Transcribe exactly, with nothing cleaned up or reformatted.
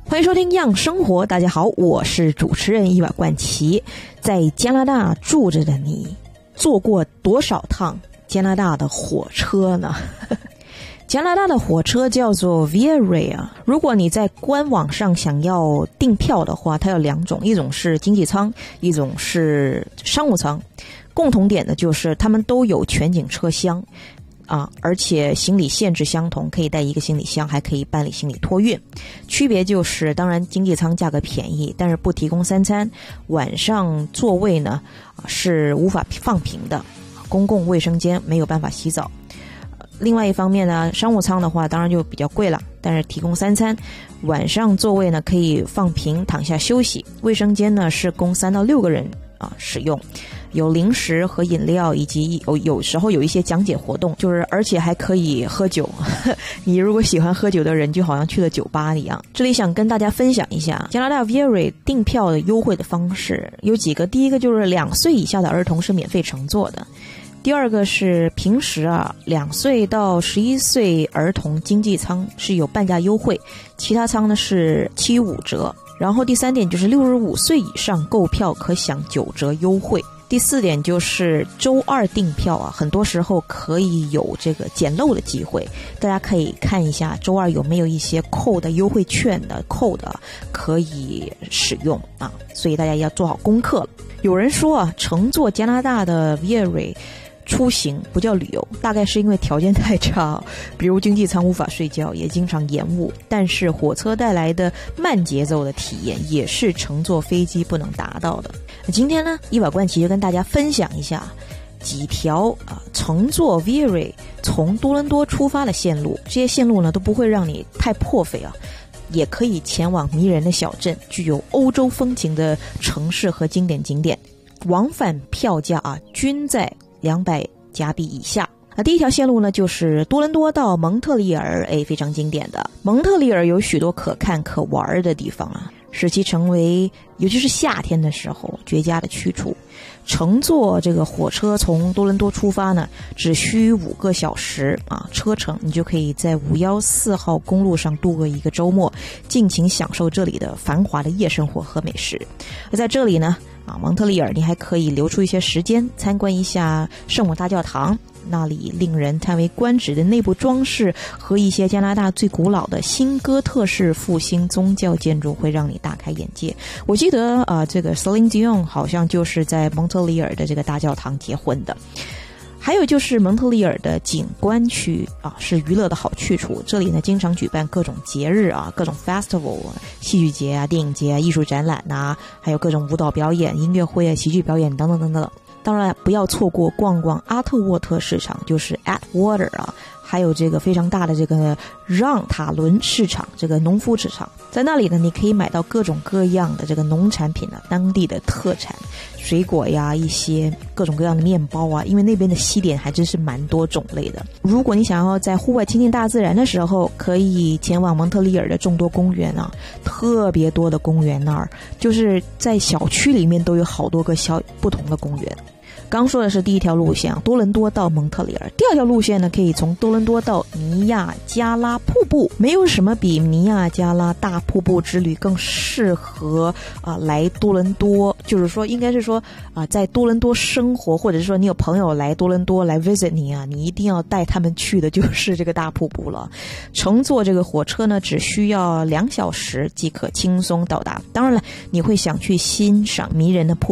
欢迎收听样生活，大家好，我是主持人伊娃冠奇。在加拿大住着的你，坐过多少趟加拿大的火车呢？加拿大的火车叫做 Via Rail， 如果你在官网上想要订票的话，它有两种，一种是经济舱，一种是商务舱。共同点的就是他们都有全景车厢啊，而且行李限制相同，可以带一个行李箱，还可以办理行李托运。区别就是，当然经济舱价格便宜，但是不提供三餐，晚上座位呢是无法放平的，公共卫生间没有办法洗澡。另外一方面呢，商务舱的话当然就比较贵了，但是提供三餐，晚上座位呢可以放平躺下休息，卫生间呢是供三到六个人啊使用。有零食和饮料，以及有有时候有一些讲解活动，就是而且还可以喝酒。你如果喜欢喝酒的人，就好像去了酒吧一样。这里想跟大家分享一下加拿大 Via Rail 订票的优惠的方式，有几个。第一个就是两岁以下的儿童是免费乘坐的。第二个是平时啊，两岁到十一岁儿童经济舱是有半价优惠，其他舱呢是七五折。然后第三点就是六十五岁以上购票可享九折优惠。第四点就是周二订票啊，很多时候可以有这个捡漏的机会，大家可以看一下周二有没有一些扣的优惠券的扣的可以使用啊，所以大家要做好功课了。有人说啊，乘坐加拿大的 Via Rail出行不叫旅游，大概是因为条件太差，比如经济舱无法睡觉，也经常延误。但是火车带来的慢节奏的体验也是乘坐飞机不能达到的。今天呢，伊娃冠奇就跟大家分享一下几条啊乘坐 Via Rail 从多伦多出发的线路，这些线路呢都不会让你太破费啊，也可以前往迷人的小镇，具有欧洲风情的城市和经典景点。往返票价啊均在两百加币以下。那第一条线路呢，就是多伦多到蒙特利尔，哎，非常经典的。蒙特利尔有许多可看可玩的地方啊，使其成为尤其是夏天的时候绝佳的去处。乘坐这个火车从多伦多出发呢，只需五个小时啊车程，你就可以在五一四号公路上度过一个周末，尽情享受这里的繁华的夜生活和美食。而在这里呢啊，蒙特利尔你还可以留出一些时间参观一下圣母大教堂，那里令人叹为观止的内部装饰和一些加拿大最古老的新哥特式复兴宗教建筑会让你大开眼界。我记得啊、呃，这个 Celine Dion 好像就是在蒙特利尔的这个大教堂结婚的。还有就是蒙特利尔的景观区啊，是娱乐的好去处。这里呢，经常举办各种节日啊，各种 festival 戏剧节啊、电影节啊、艺术展览啊，还有各种舞蹈表演、音乐会啊、喜剧表演等等等等。当然，不要错过逛逛阿特沃特市场，就是 Atwater 啊，还有这个非常大的这个让塔伦市场，这个农夫市场。在那里呢，你可以买到各种各样的这个农产品啊，当地的特产。水果呀，一些各种各样的面包啊，因为那边的西点还真是蛮多种类的。如果你想要在户外亲近大自然的时候，可以前往蒙特利尔的众多公园啊，特别多的公园那儿，就是在小区里面都有好多个小不同的公园。刚说的是第一条路线，多伦多到蒙特利尔。第二条路线呢，可以从多伦多到尼亚加拉瀑布。没有什么比尼亚加拉大瀑布之旅更适合啊、呃、来多伦多，就是说应该是说啊、呃、在多伦多生活，或者是说你有朋友来多伦多来 visit 你啊，你一定要带他们去的就是这个大瀑布了。乘坐这个火车呢，只需要两小时即可轻松到达。当然了，你会想去欣赏迷人的瀑布